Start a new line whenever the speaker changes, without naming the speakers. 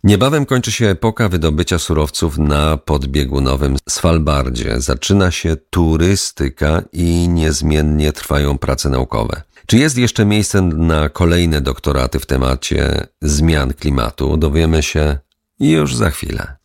Niebawem kończy się epoka wydobycia surowców na podbiegunowym Svalbardzie. Zaczyna się turystyka i niezmiennie trwają prace naukowe. Czy jest jeszcze miejsce na kolejne doktoraty w temacie zmian klimatu? Dowiemy się już za chwilę.